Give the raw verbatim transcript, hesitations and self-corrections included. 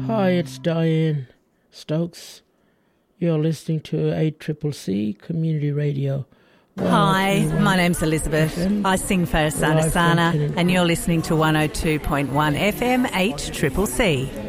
Hi, it's Diane Stokes. You're listening to eight C C C Community Radio. Hi, my name's Elizabeth. I sing for Sana Sana, and you're listening to one oh two point one F M eight C C C.